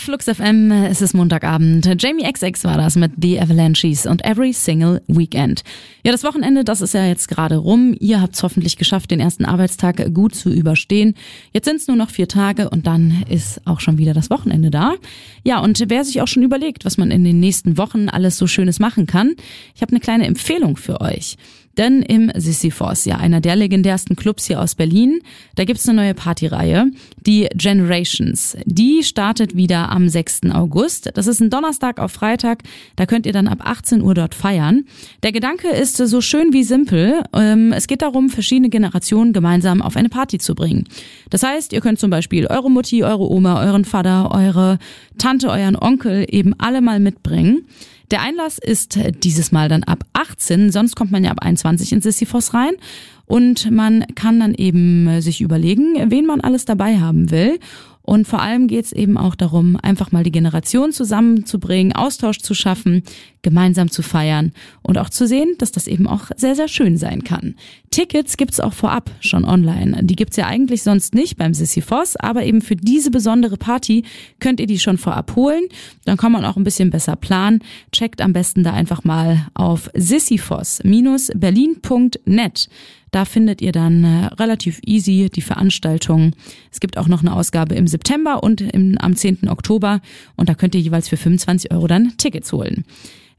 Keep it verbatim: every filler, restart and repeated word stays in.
Flux F M, es ist Montagabend. Jamie X X war das mit The Avalanches und Every Single Weekend. Ja, das Wochenende, das ist ja jetzt gerade rum. Ihr habt es hoffentlich geschafft, den ersten Arbeitstag gut zu überstehen. Jetzt sind es nur noch vier Tage und dann ist auch schon wieder das Wochenende da. Ja, und wer sich auch schon überlegt, was man in den nächsten Wochen alles so Schönes machen kann, ich habe eine kleine Empfehlung für euch. Denn im Sisyphos, ja einer der legendärsten Clubs hier aus Berlin, da gibt's eine neue Partyreihe, die Generations. Die startet wieder am sechsten August. Das ist ein Donnerstag auf Freitag, da könnt ihr dann ab achtzehn Uhr dort feiern. Der Gedanke ist so schön wie simpel. Es geht darum, verschiedene Generationen gemeinsam auf eine Party zu bringen. Das heißt, ihr könnt zum Beispiel eure Mutti, eure Oma, euren Vater, eure Tante, euren Onkel eben alle mal mitbringen. Der Einlass ist dieses Mal dann ab achtzehn, sonst kommt man ja ab einundzwanzig ins Sisyphos rein und man kann dann eben sich überlegen, wen man alles dabei haben will. Und vor allem geht's eben auch darum, einfach mal die Generation zusammenzubringen, Austausch zu schaffen, gemeinsam zu feiern und auch zu sehen, dass das eben auch sehr, sehr schön sein kann. Tickets gibt's auch vorab schon online. Die gibt's ja eigentlich sonst nicht beim Sisyphos, aber eben für diese besondere Party könnt ihr die schon vorab holen. Dann kann man auch ein bisschen besser planen. Checkt am besten da einfach mal auf sisyphos berlin punkt net. Da findet ihr dann äh, relativ easy die Veranstaltung. Es gibt auch noch eine Ausgabe im September und im, am zehnten Oktober und da könnt ihr jeweils für fünfundzwanzig Euro dann Tickets holen.